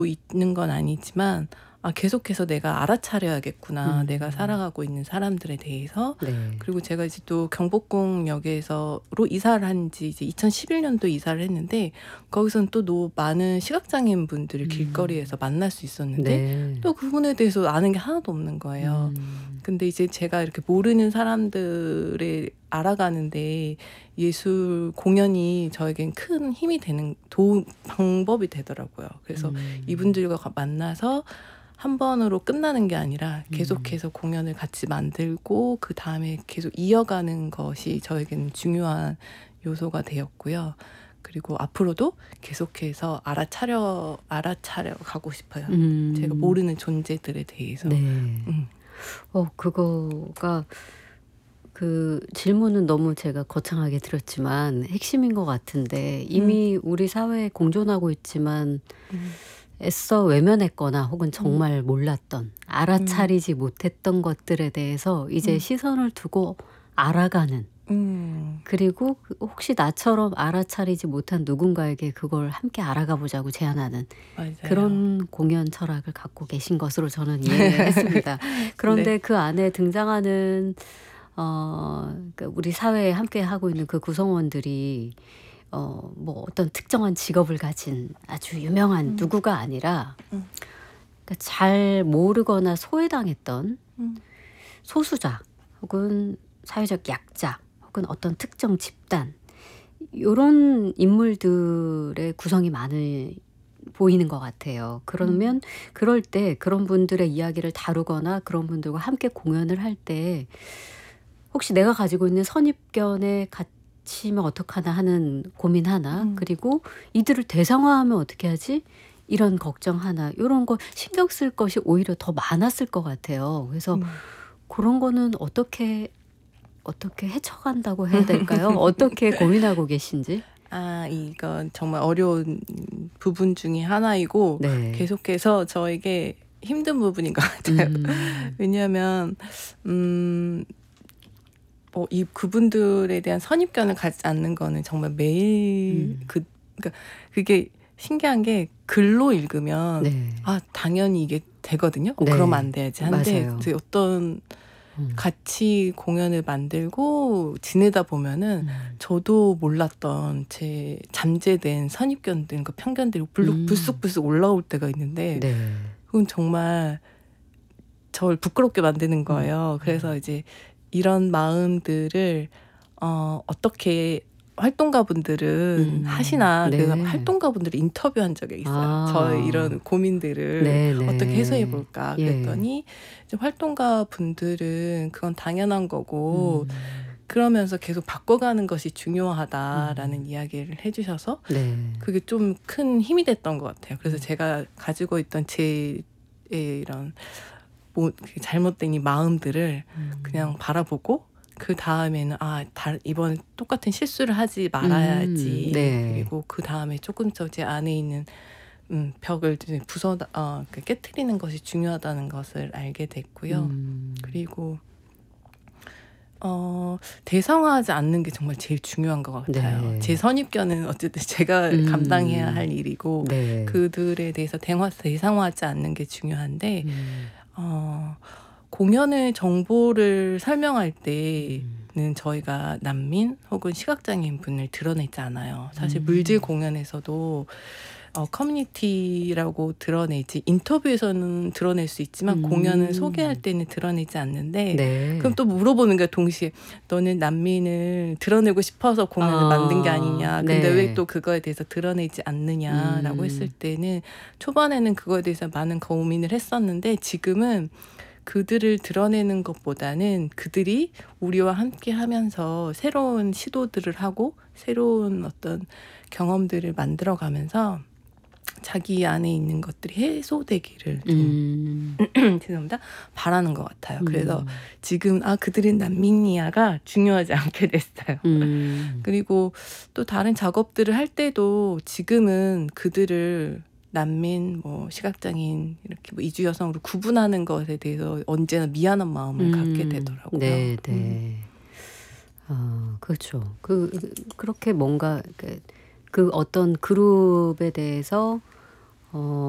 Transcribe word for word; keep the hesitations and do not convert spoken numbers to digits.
있는 건 아니지만 아 계속해서 내가 알아차려야겠구나. 내가 음. 살아가고 있는 사람들에 대해서. 네. 그리고 제가 이제 또 경복궁역에서로 이사를 한 지 이제 이천십일 년도에 이사를 했는데 거기서는 또 노 많은 시각장애인 분들을 음. 길거리에서 만날 수 있었는데 네. 또 그분에 대해서 아는 게 하나도 없는 거예요. 음. 근데 이제 제가 이렇게 모르는 사람들을 알아가는데 예술 공연이 저에겐 큰 힘이 되는 도움 방법이 되더라고요. 그래서 음. 이분들과 가 만나서 한 번으로 끝나는 게 아니라 음. 계속해서 공연을 같이 만들고 그다음에 계속 이어가는 것이 저에게는 중요한 요소가 되었고요. 그리고 앞으로도 계속해서 알아차려 알아차려 가고 싶어요. 제가 음. 모르는 존재들에 대해서. 네. 음. 어 그거가 그 질문은 너무 제가 거창하게 드렸지만 핵심인 것 같은데 음. 이미 우리 사회에 공존하고 있지만 음. 애써 외면했거나 혹은 음. 정말 몰랐던 음. 알아차리지 못했던 것들에 대해서 이제 음. 시선을 두고 알아가는 음. 그리고 그 혹시 나처럼 알아차리지 못한 누군가에게 그걸 함께 알아가 보자고 제안하는 맞아요. 그런 공연 철학을 갖고 계신 것으로 저는 이해했습니다. 그런데 네. 그 안에 등장하는 어 그러니까 우리 사회에 함께 하고 있는 그 구성원들이 어 뭐 어떤 특정한 직업을 가진 아주 유명한 음. 누구가 아니라 음. 그러니까 잘 모르거나 소외당했던 음. 소수자 혹은 사회적 약자 혹은 어떤 특정 집단 요런 인물들의 구성이 많이 보이는 것 같아요. 그러면 음. 그럴 때 그런 분들의 이야기를 다루거나 그런 분들과 함께 공연을 할 때 혹시 내가 가지고 있는 선입견에 갇히면 어떡하나 하는 고민 하나 음. 그리고 '이들을 대상화하면 어떻게 하지?' 이런 걱정 하나 요런 거 신경 쓸 것이 오히려 더 많았을 것 같아요. 그래서 음. 고런 거는 어떻게 어떻게 헤쳐간다고 해야 될까요? 어떻게 고민하고 계신지? 아 이건 정말 어려운 부분 중에 하나이고 네. 계속해서 저에게 힘든 부분인 것 같아요. 음. 왜냐하면 음 뭐 이 그분들에 대한 선입견을 갖지 않는 거는 정말 매일 음. 그 그러니까 그게 신기한 게 글로 읽으면 네. '아 당연히 이게 되거든요. 어 그러면 안 네. 돼야지.' 한데 맞아요. 이제 어떤 음. 같이 공연을 만들고 지내다 보면은 음. 저도 몰랐던 제 잠재된 선입견들과 편견들이 불룩 음. 불쑥불쑥 올라올 때가 있는데 네. 그건 정말 저를 부끄럽게 만드는 음. 거예요. 그래서 음. 이제 이런 마음들을 어 어떻게 활동가분들은 음. 하시나 그래서 네. 활동가분들을 인터뷰한 적이 있어요. 저의 아. 이런 고민들을 어떻게 해소해 네네. 볼까 예. 그랬더니 이제 활동가분들은 그건 당연한 거고 음. 그러면서 계속 바꿔가는 것이 중요하다라는 음. 이야기를 해 주셔서 네. 그게 좀 큰 힘이 됐던 것 같아요. 그래서 음. 제가 가지고 있던 제 이런 뭐 잘못된 이 마음들을 그냥 음. 바라보고 그다음에는 '아 다 이번에 똑같은 실수를 하지 음. 말아야지.' 네. 그리고 그다음에 쪼끔 더 제 안에 있는 음 벽을 이제 부숴 어 그 깨트리는 것이 중요하다는 것을 알게 됐고요. 음. 그리고 어 대상화하지 않는 게 정말 제일 중요한 것 같아요. 제 네. 선입견은 어쨌든 제가 감당해야 음. 할 일이고 네. 그들에 대해서 대화 대상화하지 않는 게 중요한데 음. 어 공연의 정보를 설명할 음. 때는 저희가 난민 혹은 시각장애인분을 드러내지 않아요. 사실 물질 음. 공연에서도 어 커뮤니티라고 드러내지 인터뷰에서는 드러낼 수 있지만 공연을 소개할 음. 때는 드러내지 않는데 그럼 네. 또 물어보는 거야 동시에. "너는 난민을 드러내고 싶어서 공연을 만든 게 아. 아니냐. 근데 왜 네. 또 그거에 대해서 드러내지 않느냐."라고 했을 음. 때는 초반에는 그거에 대해서 많은 고민을 했었는데 지금은 그들을 드러내는 것보다는 그들이 우리와 함께 하면서 새로운 시도들을 하고 새로운 어떤 경험들을 만들어 가면서 자기 안에 있는 것들이 해소되기를 좀 음. 죄송합니다. 바라는 것 같아요. 그래서 음. 지금 '아 그들은 난민이야.'가 중요하지 않게 됐어요. 음. 그리고 또 다른 작업들을 할 때도 지금은 그들을 난민 뭐 시각장애인 이렇게 뭐 이주 여성으로 구분하는 것에 대해서 언제나 미안한 마음을 갖게 음. 되더라고요. 네 음. 네. 아 그렇죠. 그 그 그렇게 뭔가 그 그 어떤 그룹에 대해서 어